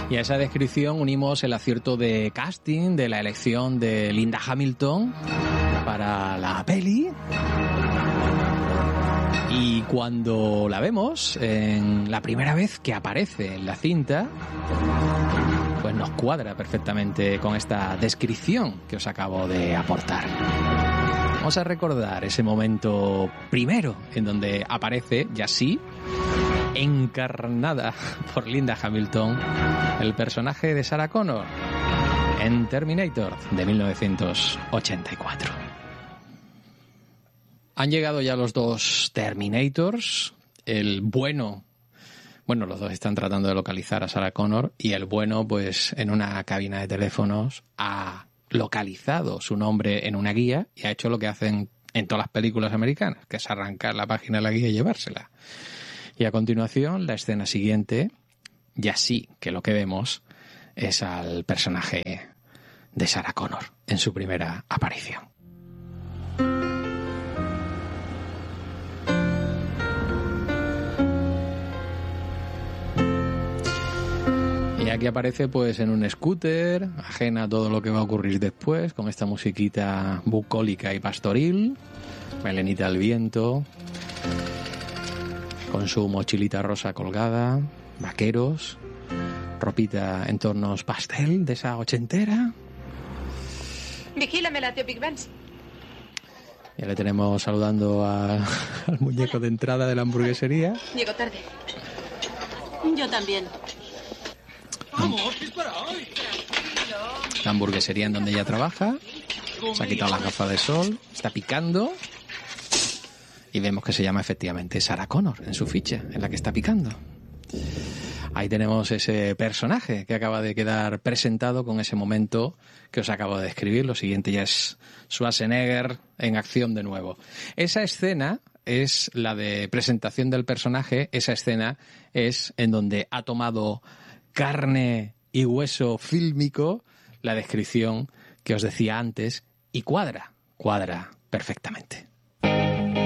Y a esa descripción unimos el acierto de casting, de la elección de Linda Hamilton para la peli. Y cuando la vemos, en la primera vez que aparece en la cinta, pues nos cuadra perfectamente con esta descripción que os acabo de aportar. Vamos a recordar ese momento primero en donde aparece, ya sí, encarnada por Linda Hamilton, el personaje de Sarah Connor en Terminator de 1984. Han llegado ya los dos Terminators, el bueno, los dos están tratando de localizar a Sarah Connor, y el bueno, pues en una cabina de teléfonos ha localizado su nombre en una guía y ha hecho lo que hacen en todas las películas americanas, que es arrancar la página de la guía y llevársela. Y a continuación, la escena siguiente, ya sí que lo que vemos es al personaje de Sarah Connor en su primera aparición. Y aquí aparece pues en un scooter, ajena a todo lo que va a ocurrir después, con esta musiquita bucólica y pastoril, melenita al viento, con su mochilita rosa colgada, vaqueros, ropita en tonos pastel de esa ochentera. Vigílamela, tío Big Ben. Ya le tenemos saludando al muñeco de entrada de la hamburguesería. Llego tarde. Yo también. Vamos, dispara hoy. La hamburguesería en donde ella trabaja. Se ha quitado las gafas de sol, está picando. Y vemos que se llama efectivamente Sarah Connor en su ficha, en la que está picando. Ahí tenemos ese personaje que acaba de quedar presentado con ese momento que os acabo de describir. Lo siguiente ya es Schwarzenegger en acción de nuevo. Esa escena es la de presentación del personaje. Esa escena es en donde ha tomado carne y hueso fílmico la descripción que os decía antes y cuadra perfectamente.